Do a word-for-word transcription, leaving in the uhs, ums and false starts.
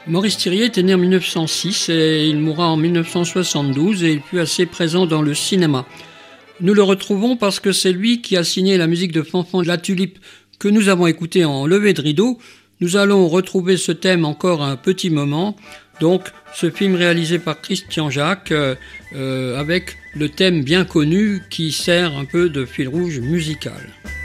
Maurice Thiriet est né en mille neuf cent six et il mourra en mille neuf cent soixante-douze et il fut assez présent dans le cinéma. Nous le retrouvons parce que c'est lui qui a signé la musique de Fanfan de la Tulipe que nous avons écoutée en lever de rideau. Nous allons retrouver ce thème encore un petit moment. Donc ce film réalisé par Christian Jacques euh, euh, avec le thème bien connu qui sert un peu de fil rouge musical.